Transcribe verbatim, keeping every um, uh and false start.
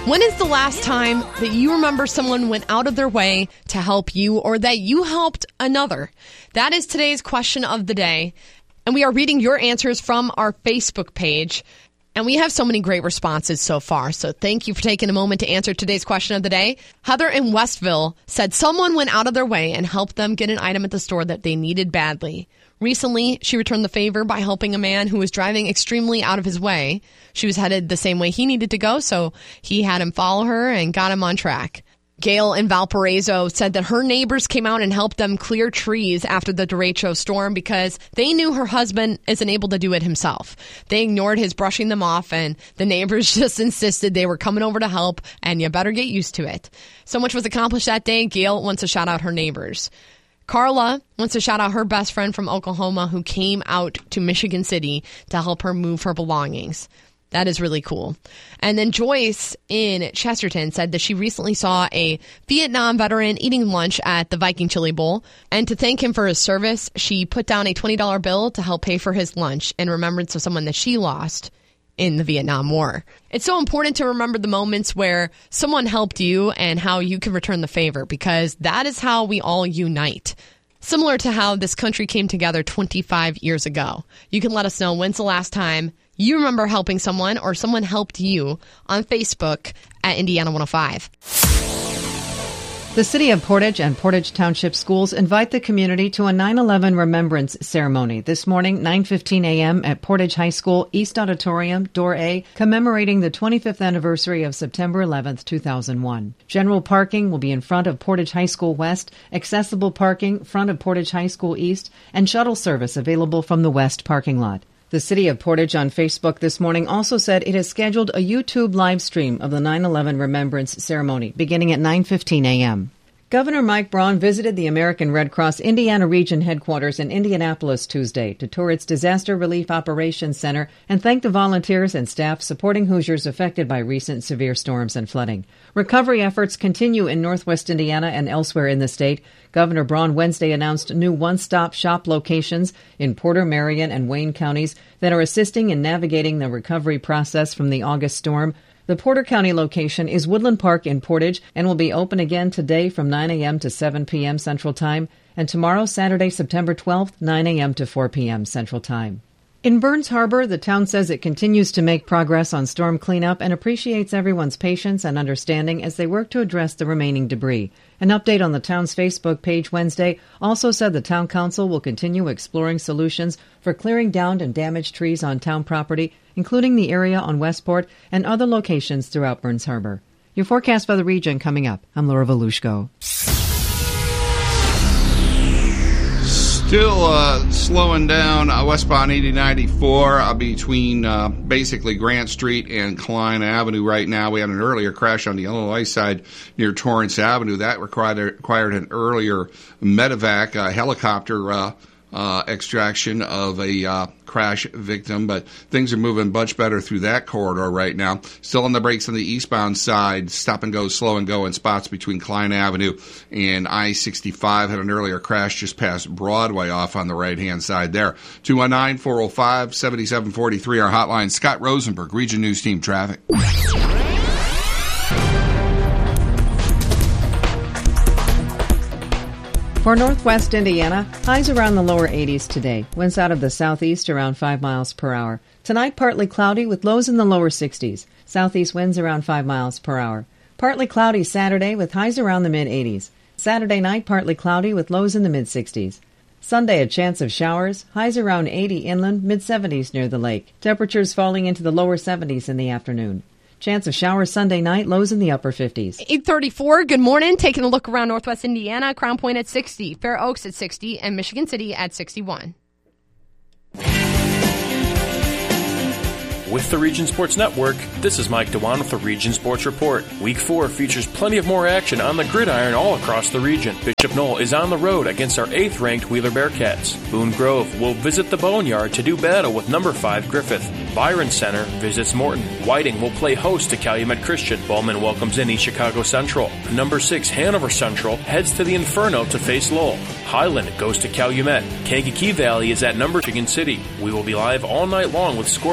When is the last time that you remember someone went out of their way to help you or that you helped another? That is today's question of the day. And we are reading your answers from our Facebook page. And we have so many great responses so far. So thank you for taking a moment to answer today's question of the day. Heather in Westville said someone went out of their way and helped them get an item at the store that they needed badly. Recently, she returned the favor by helping a man who was driving extremely out of his way. She was headed the same way he needed to go, so he had him follow her and got him on track. Gail in Valparaiso said that her neighbors came out and helped them clear trees after the derecho storm because they knew her husband isn't able to do it himself. They ignored his brushing them off, and the neighbors just insisted they were coming over to help, and you better get used to it. So much was accomplished that day. Gail wants to shout out her neighbors. Carla wants to shout out her best friend from Oklahoma who came out to Michigan City to help her move her belongings. That is really cool. And then Joyce in Chesterton said that she recently saw a Vietnam veteran eating lunch at the Viking Chili Bowl. And to thank him for his service, she put down a twenty dollar bill to help pay for his lunch in remembrance of someone that she lost in the Vietnam War. It's so important to remember the moments where someone helped you and how you can return the favor, because that is how we all unite. Similar to how this country came together twenty-five years ago. You can let us know when's the last time you remember helping someone or someone helped you on Facebook at Indiana one oh five. The City of Portage and Portage Township Schools invite the community to a nine eleven Remembrance Ceremony this morning, nine fifteen a.m. at Portage High School, East Auditorium, Door A, commemorating the twenty-fifth anniversary of September eleventh, two thousand one. General parking will be in front of Portage High School West, accessible parking front of Portage High School East, and shuttle service available from the West parking lot. The City of Portage on Facebook this morning also said it has scheduled a YouTube live stream of the nine eleven Remembrance Ceremony beginning at nine fifteen a.m. Governor Mike Braun visited the American Red Cross Indiana Region headquarters in Indianapolis Tuesday to tour its Disaster Relief Operations Center and thank the volunteers and staff supporting Hoosiers affected by recent severe storms and flooding. Recovery efforts continue in northwest Indiana and elsewhere in the state. Governor Braun Wednesday announced new one-stop shop locations in Porter, Marion, and Wayne counties that are assisting in navigating the recovery process from the August storm. The Porter County location is Woodland Park in Portage and will be open again today from nine a.m. to seven p.m. Central Time, and tomorrow, Saturday, September twelfth, nine a.m. to four p.m. Central Time. In Burns Harbor, the town says it continues to make progress on storm cleanup and appreciates everyone's patience and understanding as they work to address the remaining debris. An update on the town's Facebook page Wednesday also said the town council will continue exploring solutions for clearing downed and damaged trees on town property, including the area on Westport and other locations throughout Burns Harbor. Your forecast for the region coming up. I'm Laura Volushko. Still uh, slowing down uh, westbound eighty ninety-four uh, between uh, basically Grant Street and Klein Avenue right now. We had an earlier crash on the Illinois side near Torrance Avenue. That required, required an earlier medevac uh, helicopter uh, uh, extraction of a uh, crash victim, but things are moving much better through that corridor right now. Still on the brakes on the eastbound side, stop and go, slow and go in spots between Klein Avenue and I sixty-five. Had an earlier crash just past Broadway off on the right-hand side there. two one nine, four oh five, seven seven four three, our hotline. Scott Rosenberg, Region News Team Traffic. For northwest Indiana, highs around the lower eighties today. Winds out of the southeast around five miles per hour. Tonight, partly cloudy with lows in the lower sixties. Southeast winds around five miles per hour. Partly cloudy Saturday with highs around the mid-eighties. Saturday night, partly cloudy with lows in the mid-sixties. Sunday, a chance of showers. Highs around eighty inland, mid-seventies near the lake. Temperatures falling into the lower seventies in the afternoon. Chance of showers Sunday night, lows in the upper fifties. eight thirty-four, good morning. Taking a look around northwest Indiana, Crown Point at sixty, Fair Oaks at sixty, and Michigan City at sixty-one. With the Region Sports Network, this is Mike Dewan with the Region Sports Report. Week four features plenty of more action on the gridiron all across the region. Bishop Knoll is on the road against our eighth-ranked Wheeler Bearcats. Boone Grove will visit the Boneyard to do battle with number five Griffith. Byron Center visits Morton. Whiting will play host to Calumet Christian. Bowman welcomes in East Chicago Central. Number six Hanover Central heads to the Inferno to face Lowell. Highland goes to Calumet. Kankakee Valley is at number Michigan City. We will be live all night long with score